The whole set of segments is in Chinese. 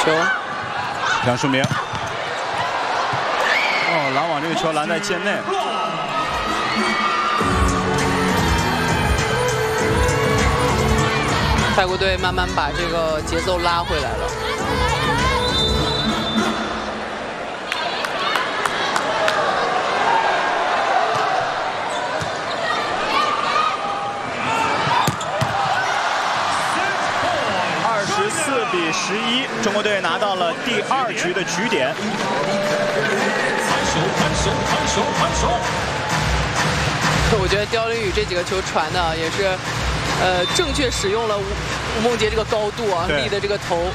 球， 杨树明。哦，拦网这个球拦在界内。 泰国队慢慢把这个节奏拉回来了。 24比11，中国队拿到了第2局的局点。 我觉得刁琳宇这几个球传的也是，正确使用了吴梦洁这个高度啊，立的这个头。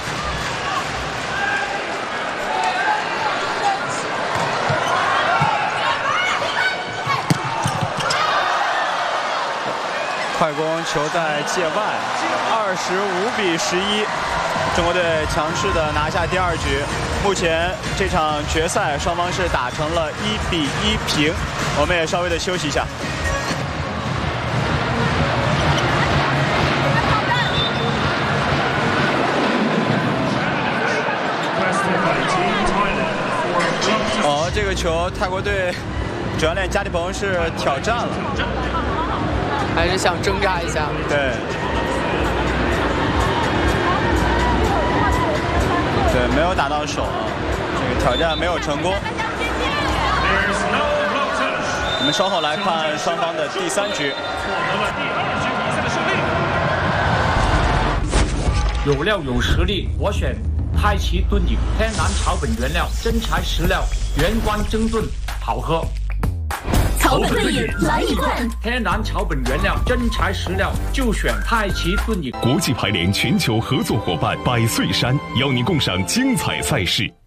快攻球在界外，25比11，中国队强势的拿下第2局。目前这场决赛双方是打成了1比1平，我们也稍微的休息一下。哦，这个球泰国队主教练加迪鹏是挑战了。 还是想挣扎一下。 对，对，没有打到手啊，这个挑战没有成功。我们稍后来看双方的第3局。 有料有实力，我选太极炖饮，天然草本原料，真材实料，原光蒸炖，好喝。 草本炖饮来一罐， 天然草本原料，真材实料，就选太极炖饮。 国际排联全球合作伙伴百岁山邀您共赏精彩赛事。